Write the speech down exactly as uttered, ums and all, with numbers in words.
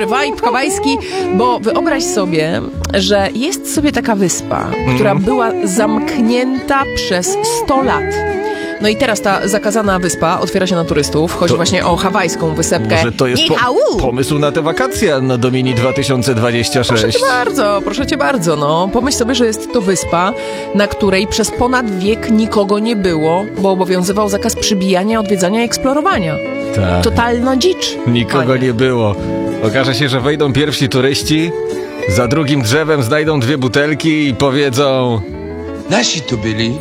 dobry vibe hawajski, bo wyobraź sobie, że jest sobie taka wyspa, która Mm. była zamknięta przez sto lat. No i teraz ta zakazana wyspa otwiera się na turystów. Chodzi To- właśnie o hawajską wysepkę. Może to jest Ni po, hao! pomysł na te wakacje na Domini dwa tysiące dwadzieścia Proszę sześć. cię bardzo, proszę cię bardzo, no. Pomyśl sobie, że jest to wyspa, na której przez ponad wiek nikogo nie było, bo obowiązywał zakaz przybijania, odwiedzania i eksplorowania. Tak. Totalna dzicz. Nikogo Panie. nie było. Okaże się, że wejdą pierwsi turyści, za drugim drzewem znajdą dwie butelki i powiedzą... Nasi tu byli.